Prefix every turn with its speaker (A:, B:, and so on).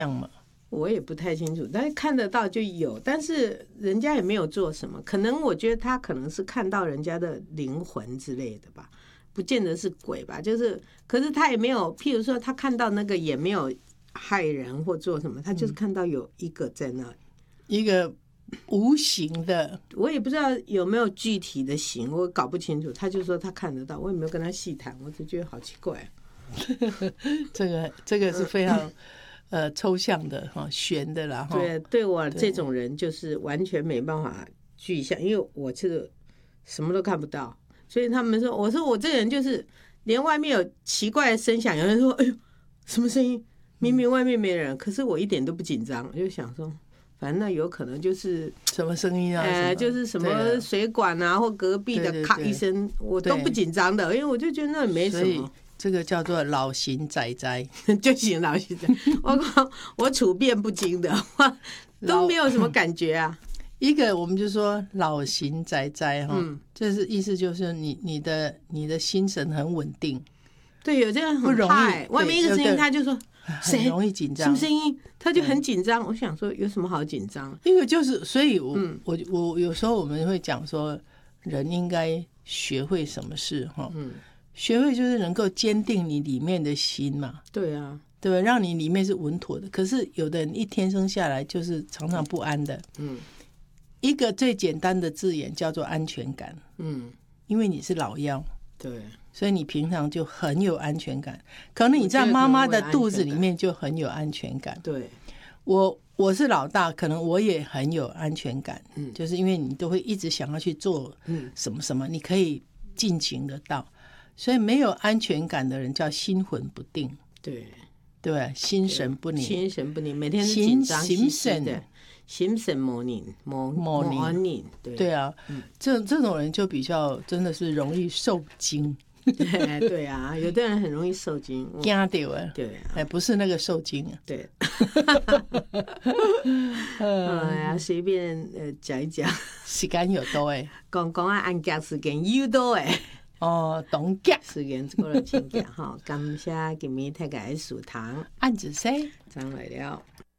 A: 样吗？
B: 我也不太清楚，但是看得到就有，但是人家也没有做什么。可能我觉得他可能是看到人家的灵魂之类的吧，不见得是鬼吧。就是，可是他也没有，譬如说他看到那个也没有害人或做什么，他就是看到有一个在那里，
A: 一个无形的，
B: 我也不知道有没有具体的形，我搞不清楚。他就说他看得到，我也没有跟他细谈，我只觉得好奇怪。
A: 这个是非常。抽象的哈，玄的啦哈。
B: 对我这种人就是完全没办法具象，因为我是什么都看不到，所以他们说，我说我这个人就是连外面有奇怪的声响，有人说哎呦什么声音，明明外面没人，可是我一点都不紧张，我就想说，反正那有可能就是
A: 什么声音啊，
B: 就是什么水管啊或隔壁的咔一声，我都不紧张的，因为我就觉得那没什么。
A: 这个叫做老行仔仔
B: 就行，老行仔。我处变不惊的，都没有什么感觉啊。
A: 一个我们就说老行仔仔哈，这是意思就是你的心神很稳定。
B: 对，有这样很怕，外面一个声音他就说
A: 很容易紧张，
B: 什么声音他就很紧张。我想说有什么好紧张？
A: 因为就是所以我有时候我们会讲说，人应该学会什么事哈。学会就是能够坚定你里面的心嘛，
B: 对啊，
A: 对吧？让你里面是稳妥的。可是有的人一天生下来就是常常不安的。一个最简单的字眼叫做安全感。因为你是老幺，
B: 对，
A: 所以你平常就很有安全感。可能你在妈妈的肚子里面就很有安全感。
B: 对，
A: 我是老大，可能我也很有安全感。就是因为你都会一直想要去做什么什么，你可以尽情的到。所以没有安全感的人叫心魂不定，
B: 对，
A: 心神不宁，
B: 心神不宁，每天是紧张兮兮的，心神模拟，
A: 对啊，这种人就比较真的是容易受惊。
B: 对啊，有的人很容易受惊，
A: 惊到
B: 对啊，
A: 不是那个受惊啊，
B: 对。哎呀，随便讲一讲，
A: 时间有多诶，
B: 讲啊，按夹时间有多诶。
A: 懂夹
B: 时间过了请假哈，感谢今日大家的收听，
A: 按子say，
B: 张来了。